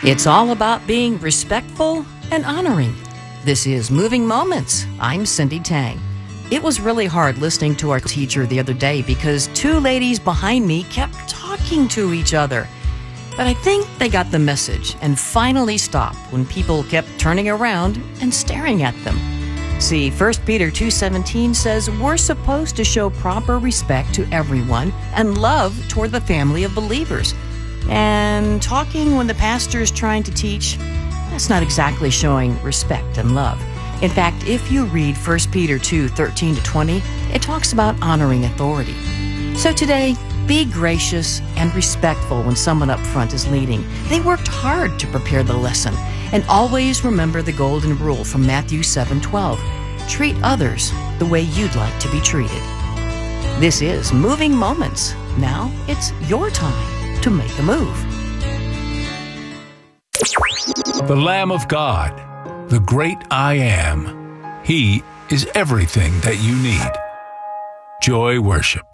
It's all about being respectful and honoring. This is Moving Moments. I'm Cindy Tang. It was really hard listening to our teacher the other day because two ladies behind me kept talking to each other. But I think they got the message and finally stopped when people kept turning around and staring at them. See, 1 Peter 2:17 says we're supposed to show proper respect to everyone and love toward the family of believers. And talking when the pastor is trying to teach, that's not exactly showing respect and love. In fact, if you read 1 Peter 2:13-20, it talks about honoring authority. So today, be gracious and respectful when someone up front is leading. They worked hard to prepare the lesson. And always remember the golden rule from Matthew 7:12. Treat others the way you'd like to be treated. This is Moving Moments. Now it's your time to make a move. The Lamb of God, the great I Am. He is everything that you need. Joy Worship.